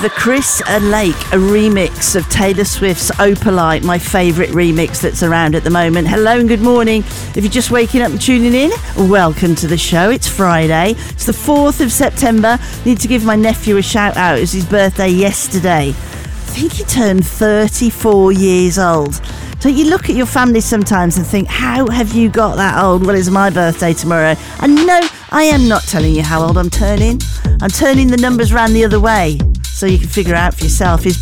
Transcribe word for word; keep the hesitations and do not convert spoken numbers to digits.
the Chris Lake remix of Taylor Swift's Opalite, my favourite remix that's around at the moment. Hello and good morning. If you're just waking up and tuning in, welcome to the show. It's Friday. It's the fourth of September. Need to give my nephew a shout out. It was his birthday yesterday. I think he turned thirty-four years old. Don't you look at your family sometimes and think, how have you got that old? Well, it's my birthday tomorrow. And no, I am not telling you how old I'm turning. I'm turning the numbers round the other way so you can figure out for yourself. His